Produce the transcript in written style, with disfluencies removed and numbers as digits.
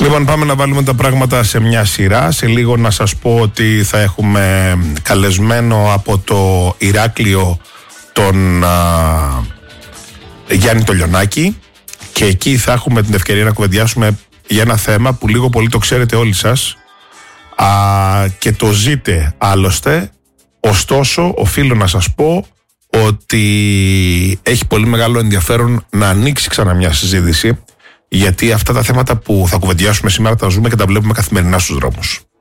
Λοιπόν, πάμε να βάλουμε τα πράγματα σε μια σειρά. Σε λίγο να σας πω ότι θα έχουμε καλεσμένο από το Ηράκλειο τον Γιάννη το Λιονάκη, και εκεί θα έχουμε την ευκαιρία να κουβεντιάσουμε για ένα θέμα που λίγο πολύ το ξέρετε όλοι σας και το ζείτε άλλωστε. Ωστόσο, οφείλω να σας πω ότι έχει πολύ μεγάλο ενδιαφέρον να ανοίξει ξανά μια συζήτηση, γιατί αυτά τα θέματα που θα κουβεντιάσουμε σήμερα τα ζούμε και τα βλέπουμε καθημερινά στους δρόμους.